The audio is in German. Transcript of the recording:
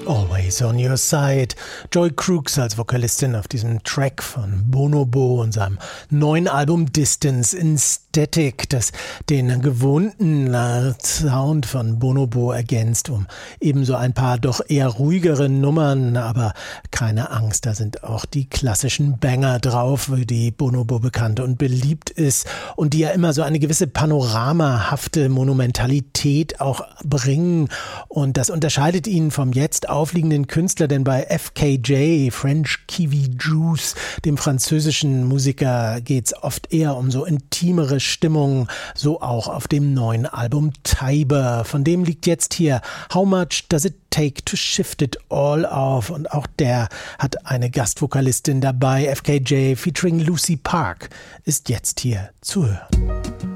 Always on Your Side. Joy Crooks als Vokalistin auf diesem Track von Bonobo und seinem neuen Album Distance in Static, das den gewohnten Sound von Bonobo ergänzt, um ebenso ein paar doch eher ruhigere Nummern, aber keine Angst, da sind auch die klassischen Banger drauf, wie die Bonobo bekannt und beliebt ist und die ja immer so eine gewisse panoramahafte Monumentalität auch bringen, und das unterscheidet ihn vom jetzt aufliegenden Künstler, denn bei FKJ, French Kiwi Juice, dem französischen Musiker, geht's oft eher um so intimere Stimmung, so auch auf dem neuen Album Tiber. Von dem liegt jetzt hier How Much Does It Take to Shift It All auf, und auch der hat eine Gastvokalistin dabei. FKJ featuring Lucy Park ist jetzt hier zu hören.